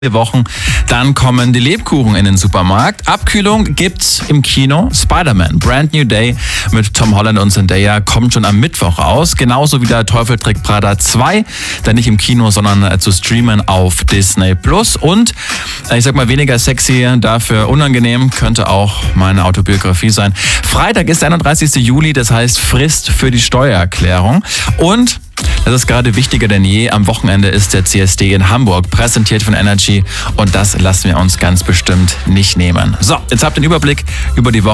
Wochen. Dann kommen die Lebkuchen in den Supermarkt. Abkühlung gibt's im Kino. Spider-Man, Brand New Day mit Tom Holland und Zendaya kommt schon am Mittwoch raus. Genauso wie der Teufel trägt Prada 2. Dann nicht im Kino, sondern zu streamen auf Disney+. Und ich sag mal weniger sexy, dafür unangenehm, könnte auch meine Autobiografie sein. Freitag ist der 31. Juli, das heißt Frist für die Steuererklärung. Und das ist gerade wichtiger denn je. Am Wochenende ist der CSD in Hamburg, präsentiert von Energy. Und das lassen wir uns ganz bestimmt nicht nehmen. So, jetzt habt ihr einen Überblick über die Woche.